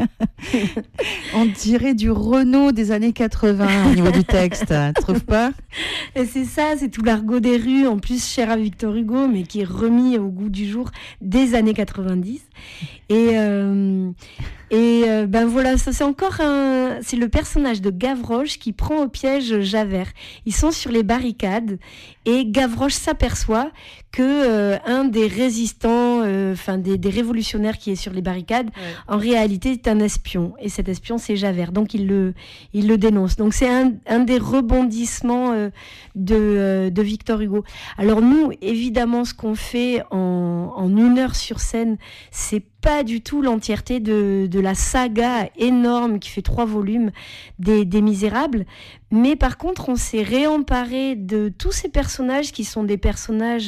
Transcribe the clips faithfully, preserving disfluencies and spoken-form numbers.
On dirait du Renaud des années quatre-vingts au niveau du texte, tu trouves pas ? Et c'est ça, c'est tout l'argot des rues, en plus cher à Victor Hugo, mais qui est remis au goût du jour des années quatre-vingt-dix. Et, euh, et euh, ben voilà, ça c'est encore un... C'est le personnage de Gavroche qui prend au piège Javert. Ils sont sur les barricades et Gavroche s'aperçoit que euh, un des résistants, enfin euh, des, des révolutionnaires qui est sur les barricades, ouais. en réalité est un espion. Et cet espion, c'est Javert. Donc il le, il le dénonce. Donc c'est un, un des rebondissements euh, de, euh, de Victor Hugo. Alors nous, évidemment, ce qu'on fait en, en une heure sur scène, c'est pas du tout l'entièreté de, de la saga énorme qui fait trois volumes des, des Misérables. Mais par contre, on s'est réemparé de tous ces personnages qui sont des personnages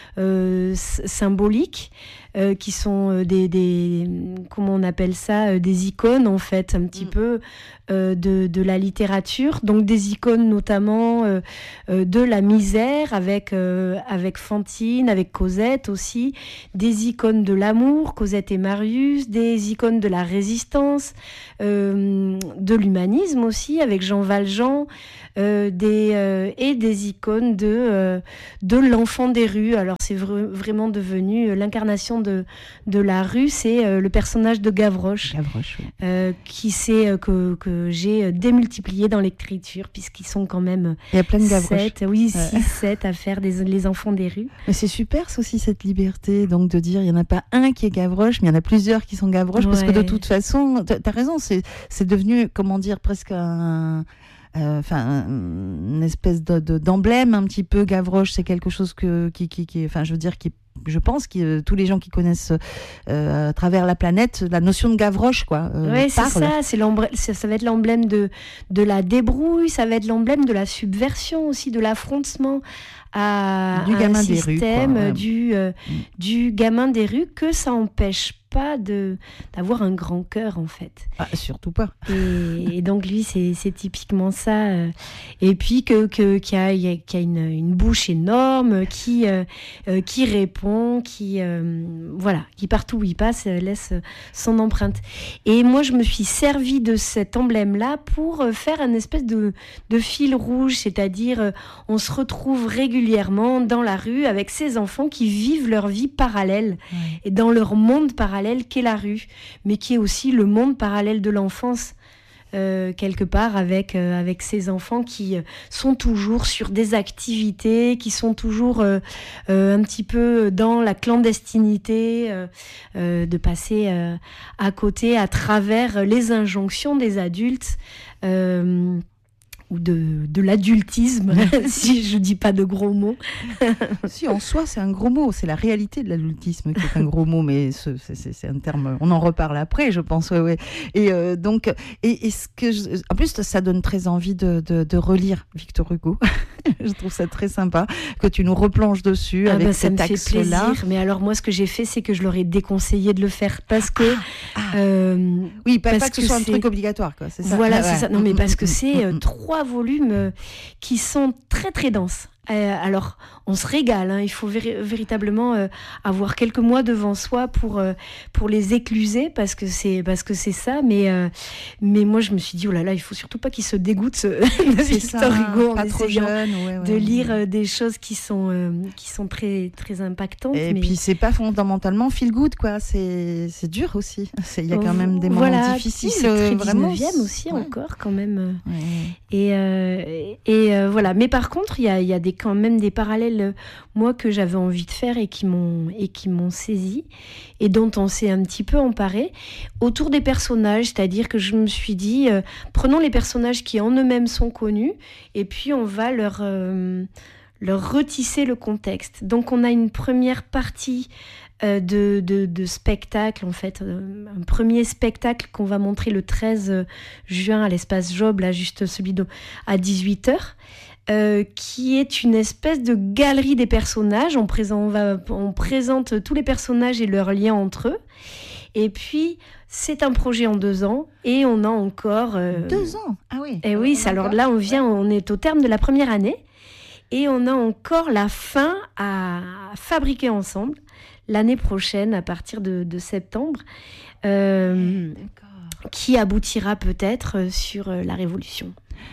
euh, symboliques, euh, qui sont des, des, comment on appelle ça, des icônes en fait, un petit mmh. peu euh, de, de la littérature. Donc des icônes notamment euh, euh, de la misère avec, euh, avec Fantine, avec Cosette aussi, des icônes de l'amour, Cosette et Marius, des icônes de la résistance, euh, de l'humanisme aussi avec Jean Valjean. Euh, des, euh, et des icônes de, euh, de l'enfant des rues. Alors c'est vr- vraiment devenu euh, l'incarnation de, de la rue, c'est euh, le personnage de Gavroche, Gavroche oui. euh, qui c'est euh, que, que j'ai démultiplié dans l'écriture, puisqu'ils sont quand même il y a plein de Gavroches. sept, oui, six, sept à faire des, les enfants des rues. Mais c'est super c'est aussi cette liberté, donc de dire il n'y en a pas un qui est Gavroche, mais il y en a plusieurs qui sont Gavroche, ouais. parce que de toute façon, tu as raison, c'est, c'est devenu, comment dire, presque un... enfin euh, une espèce de, de, d'emblème un petit peu. Gavroche, c'est quelque chose que qui qui, qui enfin je veux dire qui je pense que euh, tous les gens qui connaissent euh, à travers la planète la notion de Gavroche quoi euh, ouais, c'est parle. ça, c'est ça, ça va être l'emblème de de la débrouille, ça va être l'emblème de la subversion aussi, de l'affrontement à, du à gamin un des système rues, quoi, ouais. du euh, mm. du gamin des rues, que ça empêche pas de d'avoir un grand cœur en fait. Ah, surtout pas. Et, et donc lui c'est c'est typiquement ça. Euh, et puis que que qu'il y a il y a, qu'il y a une une bouche énorme qui euh, euh, qui répond, qui euh, voilà, qui partout où il passe euh, laisse son empreinte. Et moi je me suis servi de cet emblème là pour faire une espèce de de fil rouge, c'est-à-dire euh, on se retrouve régulièrement dans la rue avec ces enfants qui vivent leur vie parallèle ouais. et dans leur monde parallèle qu'est la rue, mais qui est aussi le monde parallèle de l'enfance, euh, quelque part, avec, euh, avec ces enfants qui euh, sont toujours sur des activités, qui sont toujours euh, euh, un petit peu dans la clandestinité, euh, euh, de passer euh, à côté à travers les injonctions des adultes, euh, ou de, de l'adultisme, si je dis pas de gros mots. Si, en soi, c'est un gros mot. C'est la réalité de l'adultisme qui est un gros mot, mais c'est, c'est, c'est un terme... On en reparle après, je pense. Ouais, ouais. Et euh, donc, et, et ce que je, en plus, ça donne très envie de, de, de relire Victor Hugo. Je trouve ça très sympa que tu nous replonges dessus ah avec ben, cet axe-là. Ça me fait plaisir. Mais alors, moi, ce que j'ai fait, c'est que je leur ai déconseillé de le faire parce que... Ah, ah. Euh, oui, pas, pas que, que ce soit c'est... un truc obligatoire, quoi. C'est ça. Voilà, ah, c'est ouais. ça. Non, mais parce que c'est euh, trois volumes euh, qui sont très très denses. Euh, alors, on se régale, hein. Il faut véri- véritablement euh, avoir quelques mois devant soi pour euh, pour les écluser parce que c'est parce que c'est ça. Mais euh, mais moi, je me suis dit oh là là, il faut surtout pas qu'ils se dégoûtent de Victor Hugo en essayant ouais, ouais, de lire ouais. des choses qui sont euh, qui sont très très impactantes. Et mais... puis c'est pas fondamentalement feel good quoi. C'est c'est dur aussi. Il y a quand même des moments voilà, difficiles. C'est très vraiment dix-neuvième aussi ouais. encore quand même. Ouais. Et euh, et euh, voilà. Mais par contre, il y a il y a des quand même des parallèles, moi, que j'avais envie de faire et qui m'ont, et qui m'ont saisi et dont on s'est un petit peu emparé autour des personnages, c'est-à-dire que je me suis dit, euh, prenons les personnages qui en eux-mêmes sont connus et puis on va leur, euh, leur retisser le contexte. Donc on a une première partie euh, de, de, de spectacle, en fait, euh, un premier spectacle qu'on va montrer le treize juin à l'espace Job, là, juste celui de, à dix-huit heures. Euh, qui est une espèce de galerie des personnages. On présente, on, va, on présente tous les personnages et leurs liens entre eux. Et puis, c'est un projet en deux ans. Et on a encore... Euh... Deux ans Ah oui Et oui, ça, alors là, on vient, on est au terme de la première année. Et on a encore la fin à fabriquer ensemble l'année prochaine, à partir de, de septembre. Euh... D'accord. qui aboutira peut-être sur la Révolution.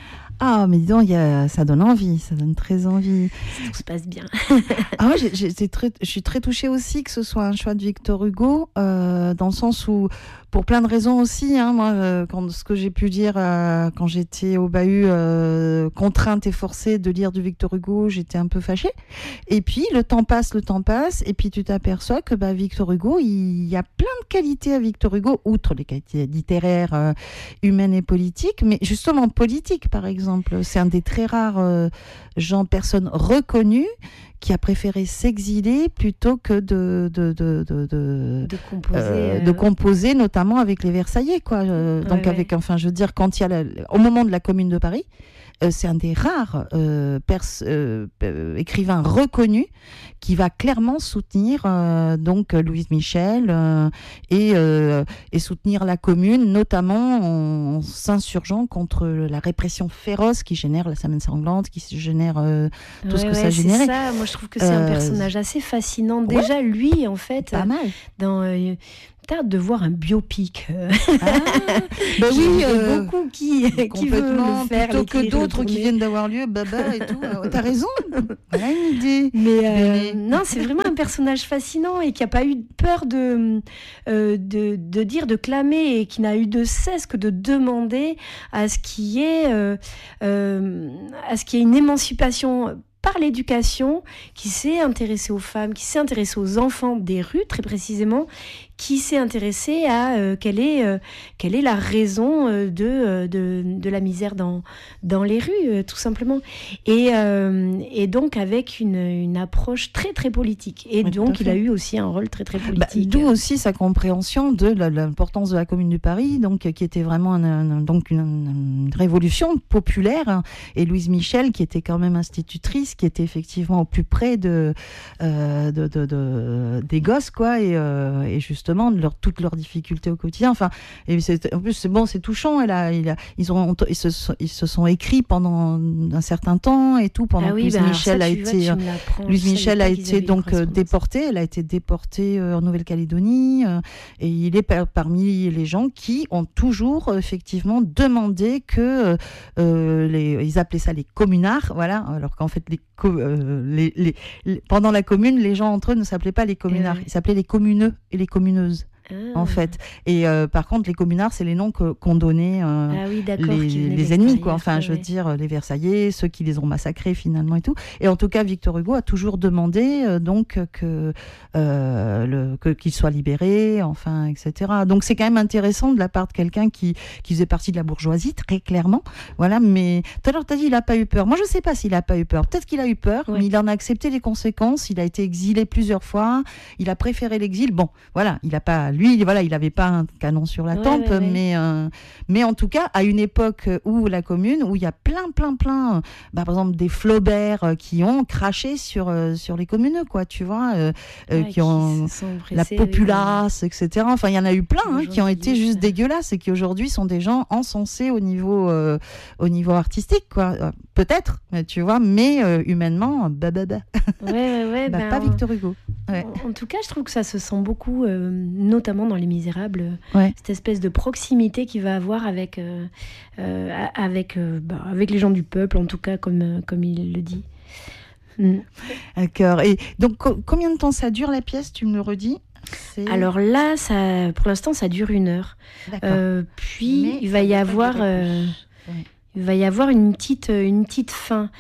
Ah, mais dis donc, y a... ça donne envie, ça donne très envie. Tout se passe bien. Ah ouais, j'ai, j'ai, très, je suis très touchée aussi que ce soit un choix de Victor Hugo, euh, dans le sens où, pour plein de raisons aussi, hein, moi, euh, quand, ce que j'ai pu dire euh, quand j'étais au bahut, euh, contrainte et forcée de lire du Victor Hugo, j'étais un peu fâchée. Et puis, le temps passe, le temps passe, et puis tu t'aperçois que bah, Victor Hugo, il y a plein de qualités à Victor Hugo, outre les qualités littéraires, euh, humaines et politiques, mais justement politiques, par exemple. C'est un des très rares euh, gens, personnes reconnues qui a préféré s'exiler plutôt que de de de de, de, de composer, euh, de composer notamment avec les Versaillais, quoi. Euh, ouais, donc ouais. avec, enfin, je veux dire, quand il y a la, au moment de la Commune de Paris, euh, c'est un des rares euh, pers- euh, euh, écrivains reconnus qui va clairement soutenir euh, donc Louise Michel euh, et, euh, et soutenir la Commune, notamment en, en s'insurgeant contre la répression féroce qui génère la Semaine sanglante, qui génère euh, tout ouais, ce que ouais, ça générait. C'est ça. Moi, je trouve que c'est euh, un personnage assez fascinant. Ouais. Déjà, lui, en fait, pas mal. Dans euh, t'as hâte de voir un biopic. Ah, bah oui, euh, beaucoup qui, qui veut le faire, plutôt que d'autres qui viennent d'avoir lieu, baba et tout. Euh, t'as raison, voilà une idée. Mais euh, non, c'est vraiment un personnage fascinant et qui n'a pas eu peur de, euh, de, de dire, de clamer, et qui n'a eu de cesse que de demander à ce qu'il y ait, euh, euh, à ce qu'il y ait une émancipation par l'éducation, qui s'est intéressée aux femmes, qui s'est intéressée aux enfants des rues, très précisément, qui s'est intéressée à euh, quelle, est, euh, quelle est la raison euh, de, euh, de, de la misère dans, dans les rues, euh, tout simplement. Et, euh, et donc avec une, une approche très, très politique. Et oui, donc, il a eu aussi un rôle très, très politique. Bah, d'où aussi sa compréhension de la, l'importance de la Commune de Paris, donc, qui était vraiment un, un, donc une, une révolution populaire. Et Louise Michel, qui était quand même institutrice, qui était effectivement au plus près de, euh, de, de, de, des gosses, quoi, et, euh, et justement de leur, toutes leurs difficultés au quotidien. Enfin, et c'est, en plus, c'est bon, c'est touchant. Elle a, il a, ils, ont, ils, se sont, ils se sont écrits pendant un certain temps et tout, pendant ah que oui, Louise bah Michel ça, a été, Louise Michel a été donc déportée. Elle a été déportée euh, en Nouvelle-Calédonie, euh, et il est par, parmi les gens qui ont toujours euh, effectivement demandé que euh, les, ils appelaient ça les communards, voilà, alors qu'en fait les Euh, les, les, les, pendant la commune, les gens entre eux ne s'appelaient pas les communards, euh... ils s'appelaient les communeux et les communeuses. Ah. En fait, et euh, par contre, les communards, c'est les noms que, qu'ont donnés euh, ah oui, les, les ennemis, quoi. Enfin, ouais, je veux ouais. dire, les Versaillais, ceux qui les ont massacrés finalement et tout. Et en tout cas, Victor Hugo a toujours demandé euh, donc que, euh, le, que qu'il soit libéré, enfin, et cetera. Donc c'est quand même intéressant de la part de quelqu'un qui qui faisait partie de la bourgeoisie, très clairement. Voilà. Mais tout à l'heure, t'as dit, il a pas eu peur. Moi, je sais pas s'il a pas eu peur. Peut-être qu'il a eu peur, ouais. mais il en a accepté les conséquences. Il a été exilé plusieurs fois. Il a préféré l'exil. Bon, voilà, il a pas. Lui, voilà, il n'avait pas un canon sur la ouais, tempe, ouais, ouais. mais euh, mais en tout cas, à une époque où la Commune, où il y a plein, plein, plein, bah, par exemple des Flaubert euh, qui ont craché sur euh, sur les communeux, quoi, tu vois, euh, ouais, qui, qui ont la populace, et cetera. Enfin, il y en a eu plein hein, qui ont été juste ouais. dégueulasses et qui aujourd'hui sont des gens encensés au niveau euh, au niveau artistique, quoi. Euh, peut-être, tu vois, mais euh, humainement, bah, bah, bah. Ouais, ouais, ouais, bah, ben, pas Victor Hugo. Ouais. En, en tout cas, je trouve que ça se sent beaucoup, euh, notamment dans Les Misérables, ouais. cette espèce de proximité qu'il va avoir avec, euh, euh, avec, euh, bah, avec les gens du peuple, en tout cas, comme, euh, comme il le dit. Mm. D'accord. Et donc, co- combien de temps ça dure la pièce, tu me le redis ? C'est... Alors là, ça, pour l'instant, ça dure une heure. Euh, puis, Mais il va y avoir, euh, ouais. il va y avoir une petite, une petite fin.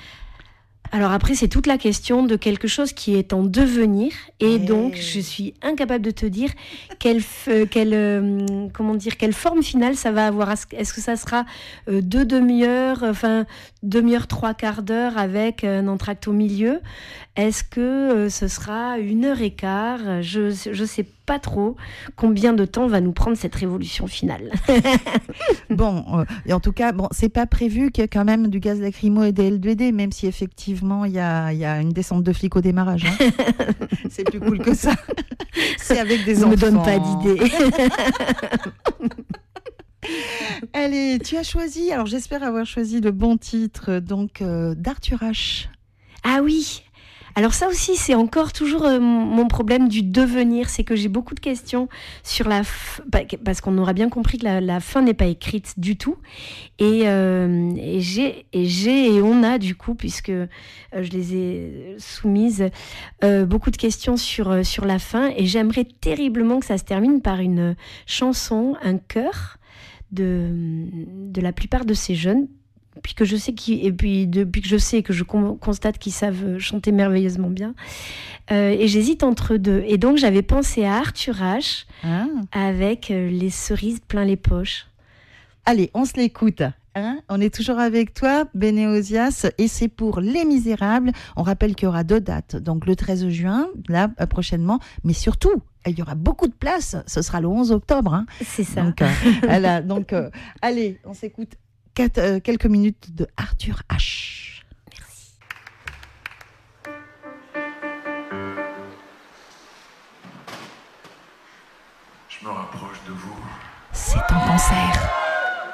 Alors après, c'est toute la question de quelque chose qui est en devenir, et, et... donc je suis incapable de te dire quelle, f- quelle, euh, comment dire, quelle forme finale ça va avoir. Est-ce que ça sera euh, deux demi-heures, enfin demi-heure, trois quarts d'heure avec un entracte au milieu ? Est-ce que euh, ce sera une heure et quart ? Je je sais pas trop combien de temps va nous prendre cette révolution finale. Bon, euh, et en tout cas, bon, c'est pas prévu qu'il y ait quand même du gaz lacrymo et des L deux D, même si effectivement il y a, y a une descente de flics au démarrage. Hein. C'est plus cool que ça. C'est avec des ne enfants. Ne me donne pas d'idée. Allez, tu as choisi, alors j'espère avoir choisi le bon titre, donc euh, d'Arthur H. Ah oui. Alors ça aussi, c'est encore toujours euh, mon problème du devenir, c'est que j'ai beaucoup de questions sur la f... parce qu'on aura bien compris que la, la fin n'est pas écrite du tout, et, euh, et j'ai et j'ai et on a du coup, puisque euh, je les ai soumises, euh, beaucoup de questions sur euh, sur la fin, et j'aimerais terriblement que ça se termine par une chanson, un chœur de de la plupart de ces jeunes. Puis que je sais qui et puis depuis que je sais que je con- constate qu'ils savent chanter merveilleusement bien, euh, et j'hésite entre deux. Et donc j'avais pensé à Arthur H Ah. avec euh, les cerises plein les poches. Allez, on se l'écoute. Hein, on est toujours avec toi, Bénéosias, et c'est pour Les Misérables. On rappelle qu'il y aura deux dates, donc le treize juin, là, euh, prochainement, mais surtout, il y aura beaucoup de places, ce sera le onze octobre. Hein. C'est ça. Donc, euh, voilà, donc euh, allez, on s'écoute quatre, euh, quelques minutes de Arthur H. Merci. Je me rapproche de vous. C'est un concert.